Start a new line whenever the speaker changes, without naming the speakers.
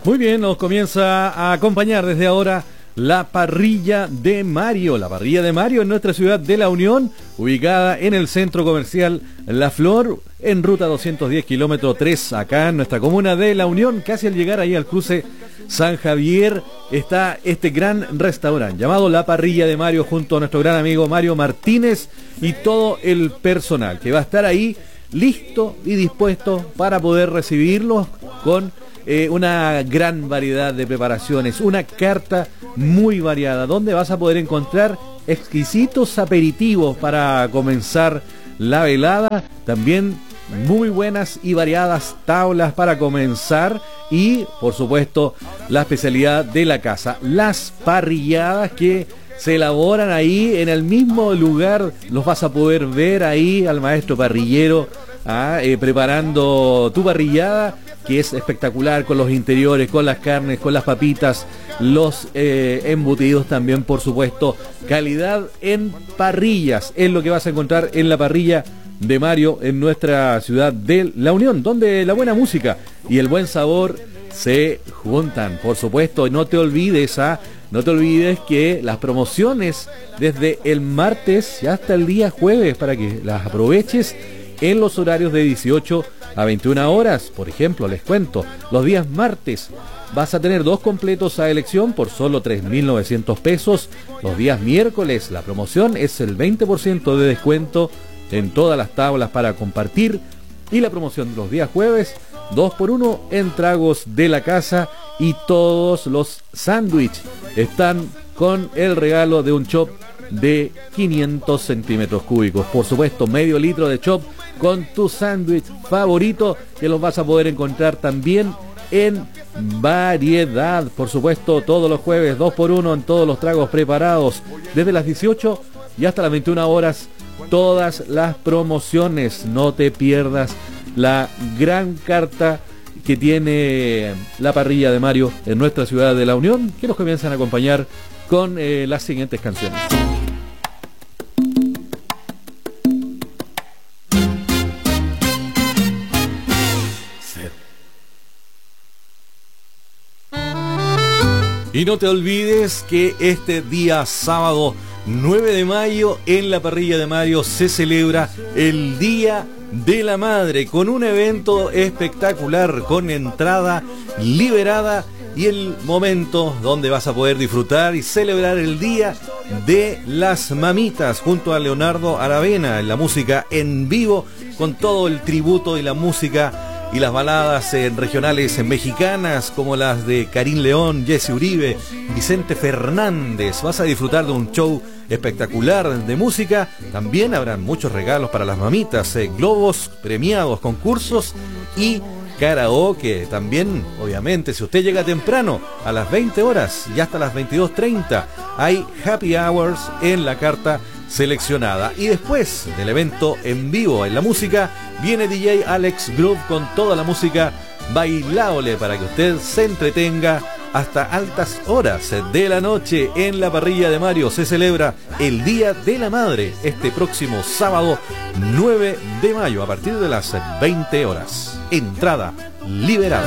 Muy bien, nos comienza a acompañar desde ahora la parrilla de Mario. La parrilla de Mario en nuestra ciudad de La Unión, ubicada en el centro comercial La Flor, en ruta 210, kilómetro 3, acá en nuestra comuna de La Unión. Casi al llegar ahí al cruce San Javier está este gran restaurante llamado La Parrilla de Mario, junto a nuestro gran amigo Mario Martínez y todo el personal que va a estar ahí listo y dispuesto para poder recibirlos con una gran variedad de preparaciones, una carta muy variada, donde vas a poder encontrar exquisitos aperitivos para comenzar la velada, también muy buenas y variadas tablas para comenzar y, por supuesto, la especialidad de la casa, las parrilladas que se elaboran ahí en el mismo lugar. Los vas a poder ver ahí al maestro parrillero preparando tu parrillada, que es espectacular, con los interiores, con las carnes, con las papitas, los embutidos también, por supuesto. Calidad en parrillas es lo que vas a encontrar en la parrilla de Mario en nuestra ciudad de La Unión, donde la buena música y el buen sabor se juntan, por supuesto. No te olvides que las promociones desde el martes y hasta el día jueves, para que las aproveches en los horarios de 18 a 21 horas. Por ejemplo, les cuento, los días martes vas a tener 2 completos a elección por solo 3.900 pesos. Los días miércoles la promoción es el 20% de descuento en todas las tablas para compartir. Y la promoción de los días jueves, 2x1 en tragos de la casa, y todos los sándwiches están con el regalo de un chop de 500 centímetros cúbicos. Por supuesto, medio litro de chop con tu sándwich favorito, que los vas a poder encontrar también en variedad. Por supuesto, todos los jueves 2x1 en todos los tragos preparados, desde las 18 y hasta las 21 horas. Todas las promociones, no te pierdas la gran carta que tiene la parrilla de Mario en nuestra ciudad de La Unión, que nos comienzan a acompañar con las siguientes canciones. Y no te olvides que este día sábado 9 de mayo en la parrilla de Mario se celebra el Día de la Madre, con un evento espectacular, con entrada liberada y el momento donde vas a poder disfrutar y celebrar el Día de las Mamitas junto a Leonardo Aravena en la música en vivo, con todo el tributo y la música y las baladas regionales mexicanas, como las de Karim León, Jesse Uribe, Vicente Fernández. Vas a disfrutar de un show espectacular de música. También habrán muchos regalos para las mamitas, globos premiados, concursos y karaoke. También, obviamente, si usted llega temprano, a las 20 horas y hasta las 22:30, hay happy hours en la carta seleccionada. Y después del evento en vivo en la música, viene DJ Alex Groove con toda la música bailable para que usted se entretenga hasta altas horas de la noche. En la parrilla de Mario se celebra el Día de la Madre este próximo sábado 9 de mayo a partir de las 20 horas. Entrada liberada.